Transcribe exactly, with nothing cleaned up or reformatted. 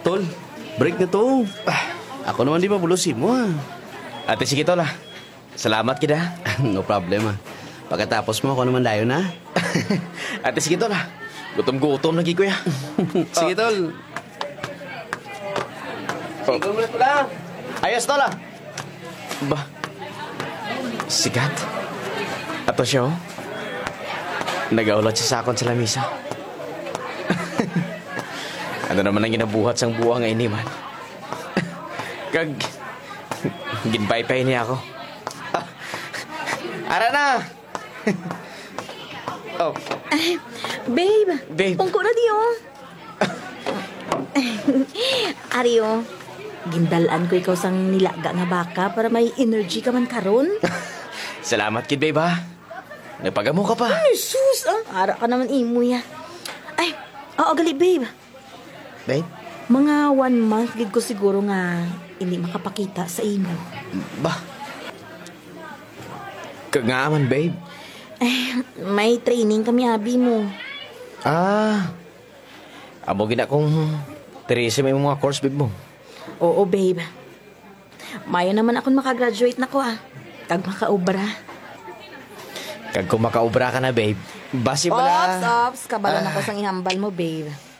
Tol, break na to. Ah, ako naman di mabulusin mo ah. Ate, sige tol ah. Salamat kita. No problem ah. Pagkatapos mo, ako naman dayo na. Ate, sige tol ah. Gutom-gutom lagi kuya. Sige, tol. Oh. Sige, ulit ko lang. Ayos tol ah. Ba? Sigat. Ato siya oh. Nagaulot siya sa akon sa lamisa. Ano naman ang ginabuhat sang buwa nga ini man. Kag ginpaypay niya ako. Ara na. Oh, Ay, babe. Babe. Ungko na di, oh. Ari, oh. Gindalaan ko ikaw sang nilaga nga baka para may energy ka man karon. salamat kid babe ha. Nagpagamo ka pa. Ay, sus, ah. Ara ka naman imo, ya. Ay, oo, gali, babe. Babe? Mga one month gid ko siguro nga hindi makapakita sa imo. Ba? Kagaaman babe. Ay, may training kami, abi mo. Ah. Amo gina kong Teresa may mga course babe mo. Oo, babe. Mayo naman akong makagraduate na ko, ah. Kag makaubra. Kag kung makaubra ka na babe. Basi Ops, pala. ops. Kabalo na Ah. ko sang ihambal mo, babe.